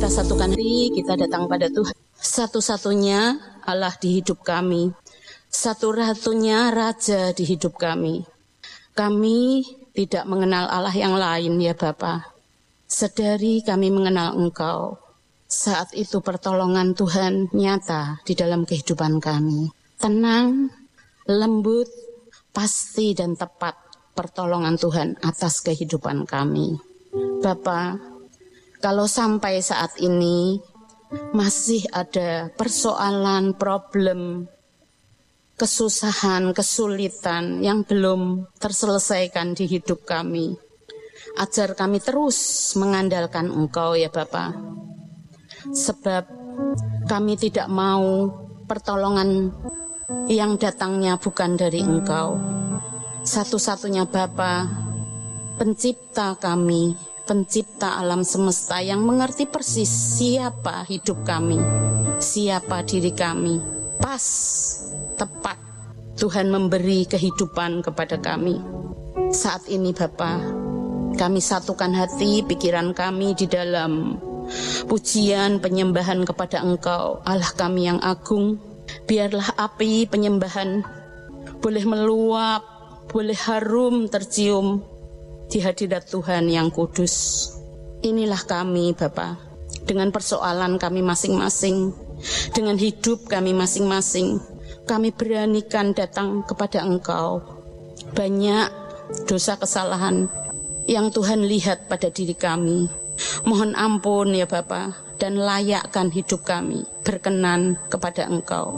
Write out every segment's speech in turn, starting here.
kita satukan hati, kita datang pada Tuhan. Satu-satunya Allah di hidup kami. Satu-satunya Raja di hidup kami. Kami tidak mengenal Allah yang lain ya Bapa. Sedari kami mengenal Engkau, saat itu pertolongan Tuhan nyata di dalam kehidupan kami. Tenang, lembut, pasti dan tepat pertolongan Tuhan atas kehidupan kami. Bapa, kalau sampai saat ini masih ada persoalan, problem, kesusahan, kesulitan yang belum terselesaikan di hidup kami, ajar kami terus mengandalkan Engkau ya Bapa. Sebab kami tidak mau pertolongan yang datangnya bukan dari Engkau. Satu-satunya Bapa, pencipta kami, pencipta alam semesta yang mengerti persis siapa hidup kami, siapa diri kami. Pas, tepat, Tuhan memberi kehidupan kepada kami. Saat ini Bapa, kami satukan hati, pikiran kami di dalam pujian, penyembahan kepada Engkau, Allah kami yang agung. Biarlah api penyembahan boleh meluap, boleh harum tercium di hadirat Tuhan yang kudus. Inilah kami Bapa, dengan persoalan kami masing-masing, dengan hidup kami masing-masing, kami beranikan datang kepada Engkau. Banyak dosa kesalahan yang Tuhan lihat pada diri kami. Mohon ampun ya Bapa, dan layakkan hidup kami berkenan kepada Engkau.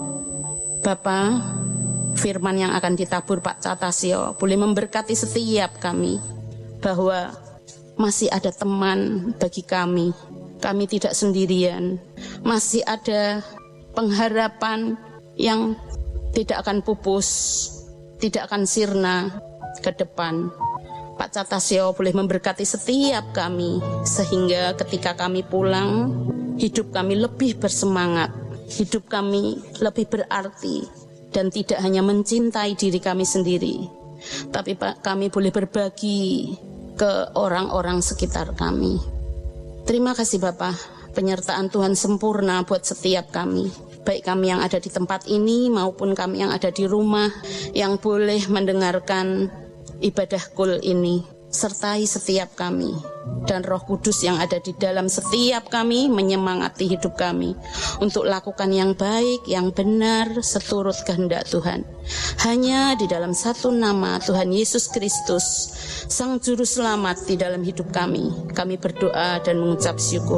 Bapa, firman yang akan ditabur Pak Catasio boleh memberkati setiap kami, bahwa masih ada teman bagi kami. Kami tidak sendirian. Masih ada pengharapan yang tidak akan pupus, tidak akan sirna ke depan. Pak Catasio boleh memberkati setiap kami, sehingga ketika kami pulang, hidup kami lebih bersemangat, hidup kami lebih berarti, dan tidak hanya mencintai diri kami sendiri, tapi kami boleh berbagi ke orang-orang sekitar kami. Terima kasih Bapak, penyertaan Tuhan sempurna buat setiap kami, baik kami yang ada di tempat ini maupun kami yang ada di rumah, yang boleh mendengarkan ibadah kul ini. Sertai setiap kami, dan Roh Kudus yang ada di dalam setiap kami menyemangati hidup kami untuk lakukan yang baik, yang benar, seturut kehendak Tuhan. Hanya di dalam satu nama Tuhan Yesus Kristus, Sang Juru Selamat di dalam hidup kami berdoa dan mengucap syukur.